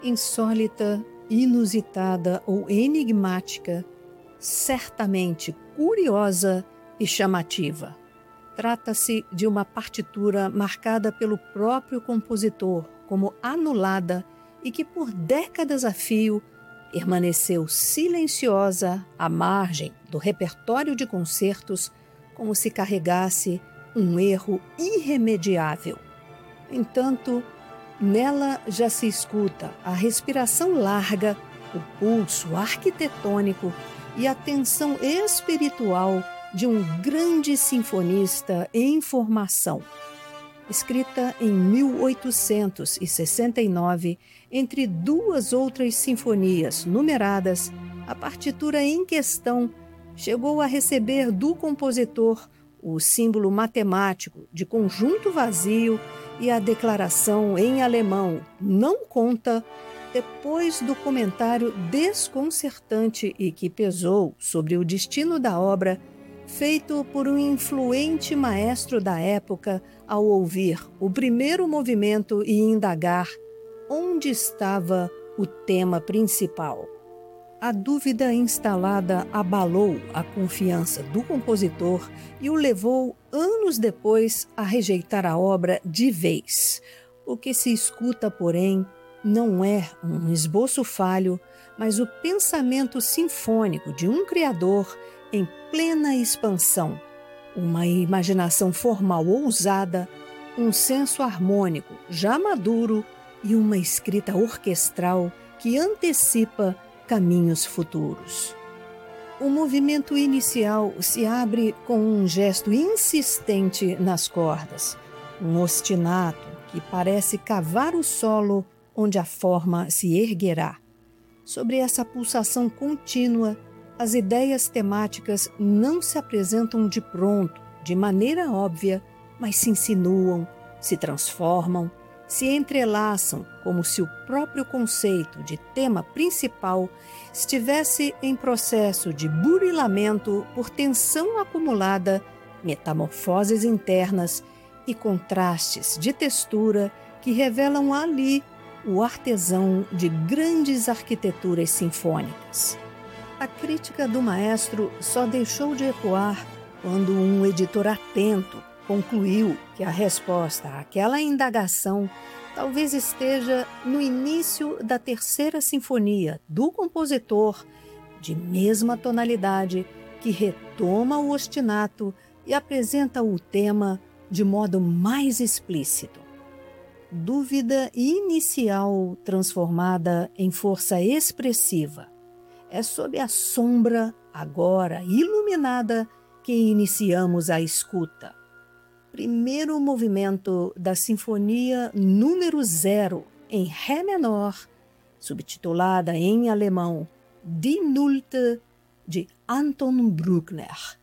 insólita, inusitada ou enigmática, certamente curiosa e chamativa. Trata-se de uma partitura marcada pelo próprio compositor como anulada e que por décadas a fio permaneceu silenciosa à margem do repertório de concertos, como se carregasse um erro irremediável. No entanto, nela já se escuta a respiração larga, o pulso arquitetônico e a tensão espiritual de um grande sinfonista em formação. Escrita em 1869, entre duas outras sinfonias numeradas, a partitura em questão chegou a receber do compositor o símbolo matemático de conjunto vazio e a declaração em alemão "não conta", depois do comentário desconcertante e que pesou sobre o destino da obra, feito por um influente maestro da época ao ouvir o primeiro movimento e indagar onde estava o tema principal. A dúvida instalada abalou a confiança do compositor e o levou, anos depois, a rejeitar a obra de vez. O que se escuta, porém, não é um esboço falho, mas o pensamento sinfônico de um criador em plena expansão, uma imaginação formal ousada, um senso harmônico já maduro e uma escrita orquestral que antecipa caminhos futuros. O movimento inicial se abre com um gesto insistente nas cordas, um ostinato que parece cavar o solo onde a forma se erguerá. Sobre essa pulsação contínua, as ideias temáticas não se apresentam de pronto, de maneira óbvia, mas se insinuam, se transformam, se entrelaçam como se o próprio conceito de tema principal estivesse em processo de burilamento por tensão acumulada, metamorfoses internas e contrastes de textura que revelam ali o artesão de grandes arquiteturas sinfônicas. A crítica do maestro só deixou de ecoar quando um editor atento concluiu que a resposta àquela indagação talvez esteja no início da terceira sinfonia do compositor, de mesma tonalidade, que retoma o ostinato e apresenta o tema de modo mais explícito. Dúvida inicial transformada em força expressiva. É sob a sombra, agora iluminada, que iniciamos a escuta. Primeiro movimento da Sinfonia número 0, em Ré menor, subtitulada em alemão Die Nullte, de Anton Bruckner.